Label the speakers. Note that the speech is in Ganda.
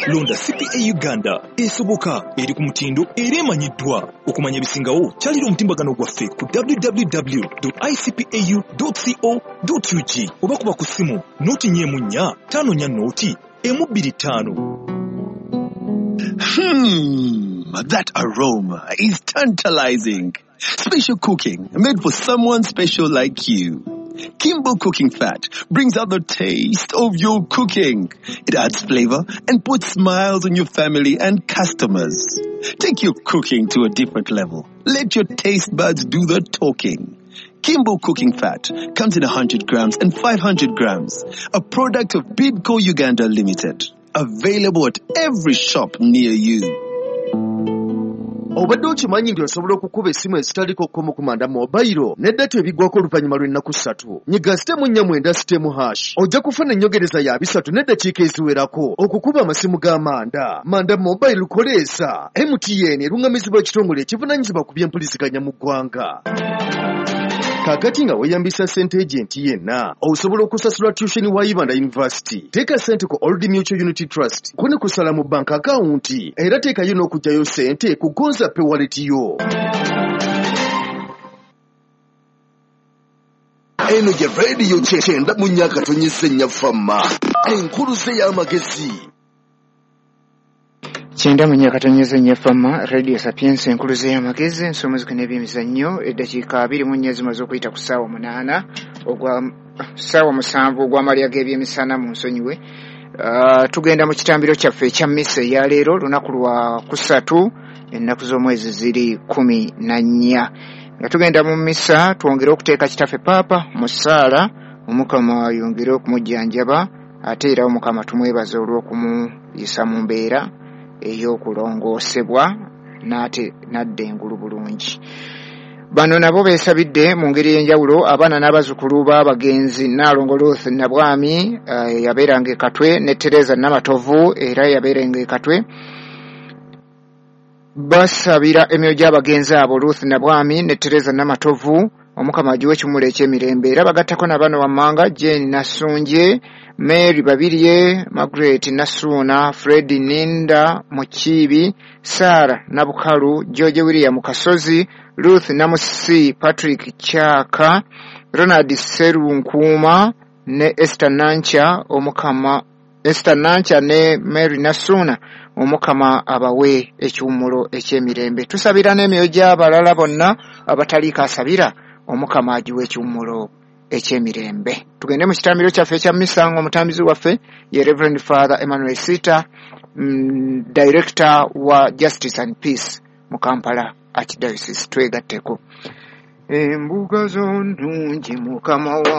Speaker 1: londa CPA Uganda esoboka eri ku mutindo era emanyiddwa. Okumanya ebisingawo kyalira omutimbagano gwaffe ku www.icpau.co.ug oba kuba ku ssimu nooti 1-4 nooti 125.
Speaker 2: That aroma is tantalizing. Special cooking made for someone special like you. Kimbo Cooking Fat brings out the taste of your cooking. It adds flavor and puts smiles on your family and customers. Take your cooking to a different level. Let your taste buds do the talking. Kimbo Cooking Fat comes in 100 grams and 500 grams. A product of Bidco Uganda Limited. Available at every shop near you.
Speaker 3: Obadde okimanyi nti osobola okukuba essimu ezitaliko kkomo ku manda mobile n'eddata ebigwako oluvannyuma lw'ennaku 3. Nyiga *4 ojja kufuna ennyongereza ya 3 n'eddakiika eziwerako okukuba amasimu g'amanda. Manda mobile koleeza MTN erungamizibwa ekitongole ekivunaanyizibwa ku by'empuliziganya mu ggwanga. Kakati nga weeyambisa ssente agenti yenna osobola okusasula tuition wa Ibanda University. Teeka ssente ku Old Mutual Unity Trust kune kusala mu bank account era teekayo n'okugyayo ssente ku Gonza Pay wallet yo.
Speaker 4: Eno gye radio kyenda mu nnyaka tonyese nnyafamma enkuluze y'amagezi.
Speaker 5: Kyenda munya katonyeze nyefama Radio Sapiens enkuluze y'amagezi ensomozi n'ebyemizannyo eddakiika 24 zimaze okuyita ku ssaawa 8 ogwa ssaawa 7 ogw'amalya g'ebyemisana mu nsonyiwe. Tugenda mu kitambiro kyaffe ekya mmisa eya leero lunaku lwa kusatu ennaku z'omwezi ziri 14 nga tugenda mu mmisa twongere okuteeka kitaffe paapa mu ssaala omukama yongere okumujjanjaba ate era omukama tumwebaza olw'okumuyisa mu mbeera ey'okulongoosebwa nadde engulu bulungi. Bano nabo beesabidde mu ngeri y'enjawulo abaana n'abazzukulu b'abagenzi Nnaalongo Ruth Nabwami yabeeranga e Katwe ne Tereza Namatovu era yabeeranga e Katwe. Basabira emyoyo gy'abagenzi abo Ruth Nabwami ne Tereza Namatovu omukama agiwe ekimula eky'emirembe era bagattako na bano wammanga Jane Nasunje, Mary Babirye, Margaret Nasuna, Fred Ninda Mukibi, Sarah Nabukalu, George William Kasozi, Ruth Namusi, Patrick Chaka, Ronald Serunkuma ne Esther Nancha omukama Esther Nancha ne Mary Nasuna omukama abawe ekiwumulo eky'emirembe. Tusabira n'emyoyo gy'abalala bonna abataliiko asabira omukama agiwe ekiwumulo eky'emirembe. Tugende mu kitambiro kyaffe ekya mmisa ng'omutambizi waffe ye Reverend Father Emmanuel Sita, Director wa Justice and Peace mu Kampala Archdiocese. Twegatteko. Embuga z'onnungi mukama wa